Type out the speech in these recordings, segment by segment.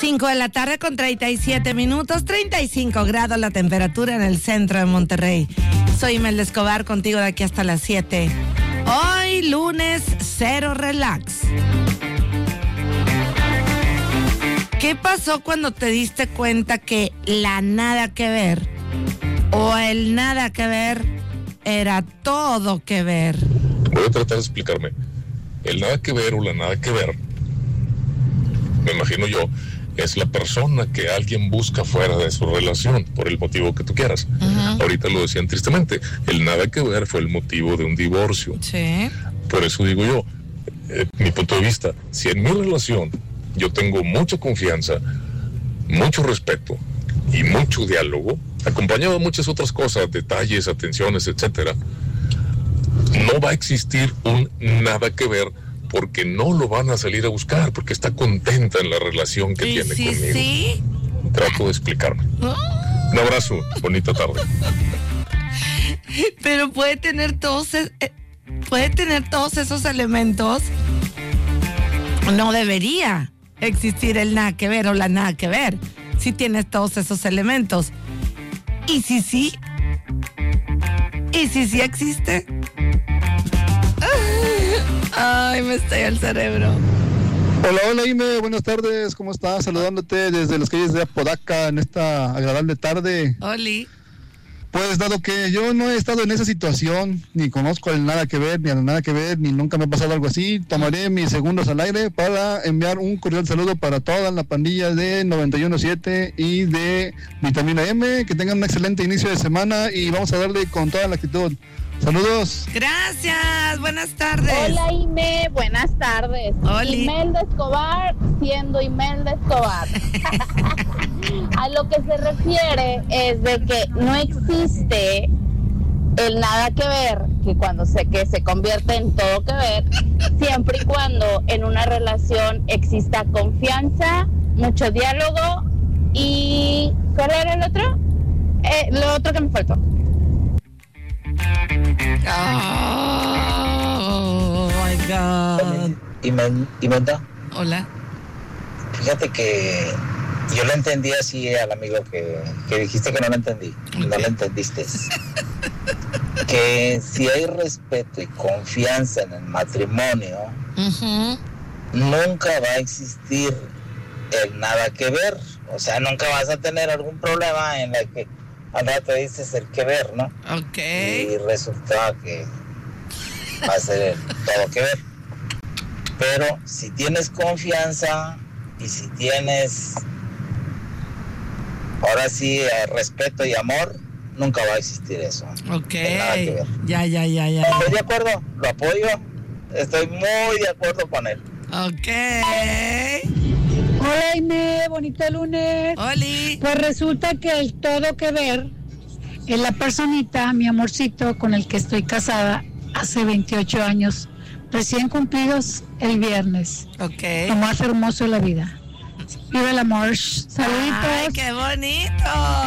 5 de la tarde con 37 minutos, 35 grados la temperatura en el centro de Monterrey. Soy Imelda Escobar, contigo de aquí hasta las 7. Hoy, lunes, cero relax. ¿Qué pasó cuando te diste cuenta que la nada que ver o el nada que ver era todo que ver? Voy a tratar de explicarme. El nada que ver o la nada que ver, me imagino yo, es la persona que alguien busca fuera de su relación, por el motivo que tú quieras. Uh-huh. Ahorita lo decían tristemente, el nada que ver fue el motivo de un divorcio. Sí. Por eso digo yo, mi punto de vista, si en mi relación yo tengo mucha confianza, mucho respeto y mucho diálogo, acompañado de muchas otras cosas, detalles, atenciones, etcétera, no va a existir un nada que ver, porque no lo van a salir a buscar, porque está contenta en la relación que tiene conmigo. Sí. Trato de explicarme. Un abrazo, bonita tarde. Pero puede tener todos esos elementos. No debería existir el nada que ver o la nada que ver si tienes todos esos elementos. ¿Y si sí? ¿Y si sí existe? Ay, me estalla el cerebro. Hola, Ime, buenas tardes, ¿cómo estás? Saludándote desde las calles de Apodaca en esta agradable tarde. Oli. Pues dado que yo no he estado en esa situación, ni conozco el nada que ver, ni al nada que ver, ni nunca me ha pasado algo así, tomaré mis segundos al aire para enviar un cordial saludo para toda la pandilla de 91.7 y de Vitamina M, que tengan un excelente inicio de semana y vamos a darle con toda la actitud. Saludos. Gracias, buenas tardes. Hola, Ime, buenas tardes. Oli. Imelda Escobar siendo Imelda Escobar. A lo que se refiere es de que no existe el nada que ver, que cuando que se convierte en todo que ver, siempre y cuando en una relación exista confianza, mucho diálogo y... ¿cuál era el otro? Lo otro que me faltó. Oh my God. Imelda. Hola. Fíjate que yo le entendí así al amigo que dijiste que no lo entendí. Okay. No lo entendiste. Que si hay respeto y confianza en el matrimonio, uh-huh, nunca va a existir el nada que ver. O sea, nunca vas a tener algún problema en la que al rato dices el que ver, ¿no? Ok. Y resulta que va a ser el todo que ver. Pero si tienes confianza y si tienes, ahora sí, respeto y amor, nunca va a existir eso. Ok. Nada que ver. Ya. Estoy de acuerdo, lo apoyo, estoy muy de acuerdo con él. Ok. Hola, Ime, bonito lunes. Oli. Pues resulta que el todo que ver es la personita, mi amorcito, con el que estoy casada hace 28 años, recién cumplidos el viernes. Ok. Lo más hermoso de la vida. Viva el amor. Saluditos. ¡Ay, qué bonito!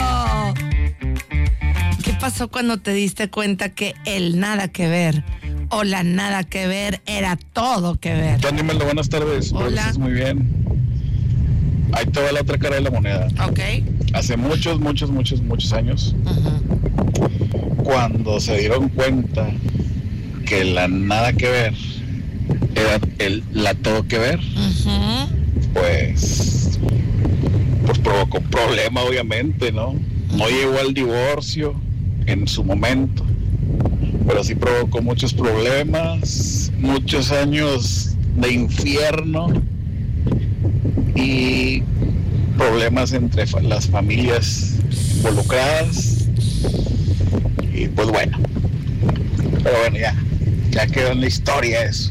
¿Qué pasó cuando te diste cuenta que el nada que ver o la nada que ver era todo que ver? Imelda, buenas tardes. Hola. Estás muy bien. Ahí te va la otra cara de la moneda. Ok. Hace muchos años, uh-huh, cuando se dieron cuenta que la nada que ver era la todo que ver, uh-huh, pues provocó un problema, obviamente, ¿no? No llegó al divorcio en su momento, pero sí provocó muchos problemas, muchos años de infierno y problemas entre las familias involucradas. Y pues bueno, pero bueno, ya quedó en la historia eso.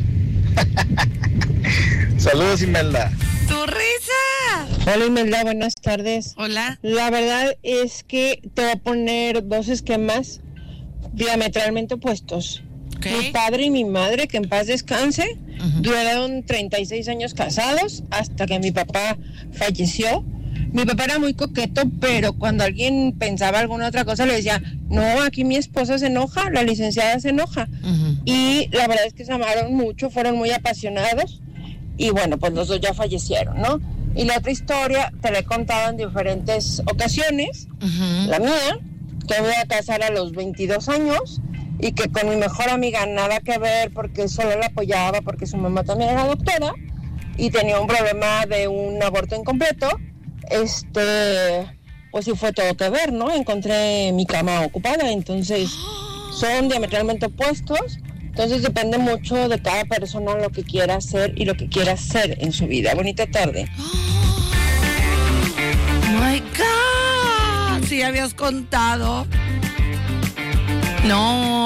Saludos, Imelda. ¡Tu risa! Hola, Imelda, buenas tardes. Hola. La verdad es que te voy a poner dos esquemas diametralmente opuestos. Okay. Mi padre y mi madre, que en paz descanse, uh-huh, duraron 36 años casados hasta que mi papá falleció. Mi papá era muy coqueto, pero cuando alguien pensaba alguna otra cosa le decía, no, aquí mi esposa se enoja, la licenciada se enoja. uh-huh. Y la verdad es que se amaron mucho, fueron muy apasionados y bueno, pues los dos ya fallecieron, ¿no? Y la otra historia te la he contado en diferentes ocasiones. La mía, que me voy a casar a los 22 años y que con mi mejor amiga nada que ver, porque solo la apoyaba porque su mamá también era doctora y tenía un problema de un aborto incompleto. Pues sí fue todo que ver, ¿no? Encontré mi cama ocupada, entonces son diametralmente opuestos. Entonces depende mucho de cada persona lo que quiera hacer y lo que quiera hacer en su vida. Bonita tarde. My God, sí habías contado. No.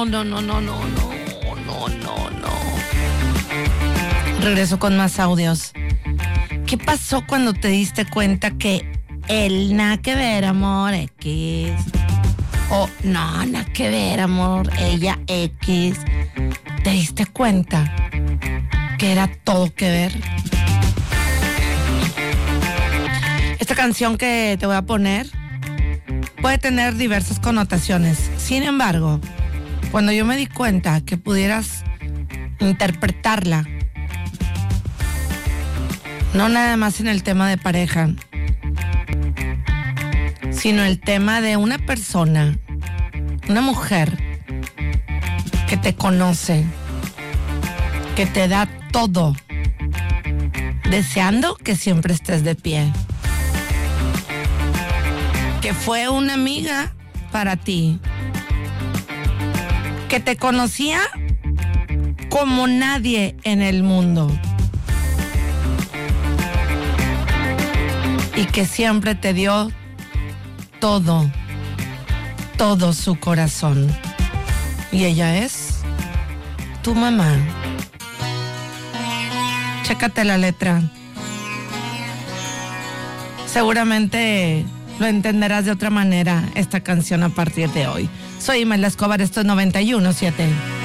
Regreso con más audios. ¿Qué pasó cuando te diste cuenta que el nada que ver, amor, X? O no, nada que ver, amor, ella, X. ¿Te diste cuenta que era todo que ver? Esta canción que te voy a poner puede tener diversas connotaciones. Sin embargo, cuando yo me di cuenta que pudieras interpretarla, no nada más en el tema de pareja, sino el tema de una persona, una mujer que te conoce, que te da todo, deseando que siempre estés de pie, que fue una amiga para ti, que te conocía como nadie en el mundo y que siempre te dio todo su corazón. Y ella es tu mamá. Chécate la letra. Seguramente lo entenderás de otra manera esta canción a partir de hoy. Soy Imelda Escobar, esto es 91.7.